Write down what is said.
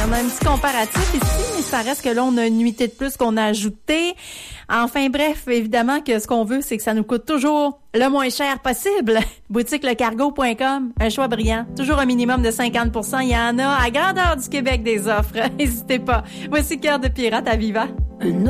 On a un petit comparatif ici, mais ça reste que là, on a une nuitée de plus qu'on a ajouté. Enfin bref, évidemment que ce qu'on veut, c'est que ça nous coûte toujours le moins cher possible. Boutiquelecargo.com, un choix brillant. Toujours un minimum de 50%. Il y en a à grandeur du Québec des offres. N'hésitez pas. Voici Cœur de pirate à Viva.